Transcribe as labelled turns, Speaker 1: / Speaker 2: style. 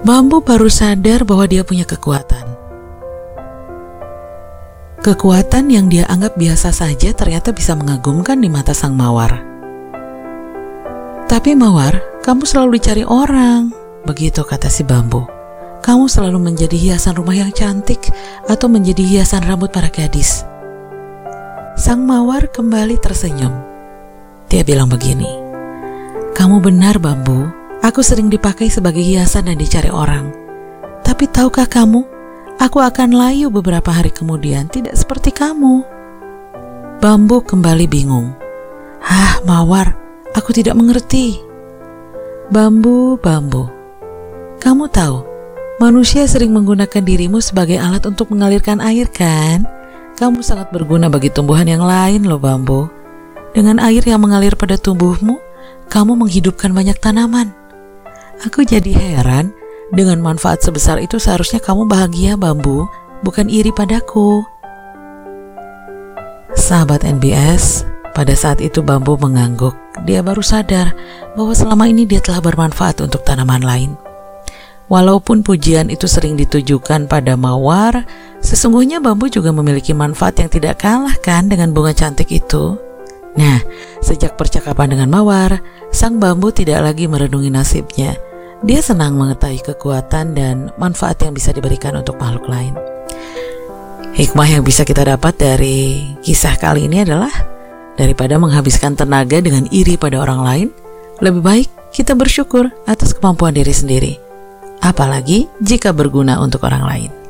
Speaker 1: Bambu baru sadar bahwa dia punya kekuatan. Kekuatan yang dia anggap biasa saja ternyata bisa mengagumkan di mata sang mawar. "Tapi Mawar, kamu selalu dicari orang," begitu kata si bambu. "Kamu selalu menjadi hiasan rumah yang cantik atau menjadi hiasan rambut para gadis." Sang mawar kembali tersenyum. Dia bilang begini, "Kamu benar bambu, aku sering dipakai sebagai hiasan dan dicari orang. Tapi tahukah kamu, aku akan layu beberapa hari kemudian tidak seperti kamu." Bambu kembali bingung. "Hah, Mawar, aku tidak mengerti." "Bambu, kamu tahu, manusia sering menggunakan dirimu sebagai alat untuk mengalirkan air kan? Kamu sangat berguna bagi tumbuhan yang lain loh bambu. Dengan air yang mengalir pada tubuhmu, kamu menghidupkan banyak tanaman. Aku jadi heran, dengan manfaat sebesar itu seharusnya kamu bahagia bambu, bukan iri padaku." Sahabat NBS, pada saat itu bambu mengangguk. Dia baru sadar bahwa selama ini dia telah bermanfaat untuk tanaman lain. Walaupun pujian itu sering ditujukan pada mawar, sesungguhnya bambu juga memiliki manfaat yang tidak kalah kan dengan bunga cantik itu. Nah, sejak percakapan dengan mawar, sang bambu tidak lagi merenungi nasibnya. Dia senang mengetahui kekuatan dan manfaat yang bisa diberikan untuk makhluk lain. Hikmah yang bisa kita dapat dari kisah kali ini adalah, daripada menghabiskan tenaga dengan iri pada orang lain, lebih baik kita bersyukur atas kemampuan diri sendiri, apalagi jika berguna untuk orang lain.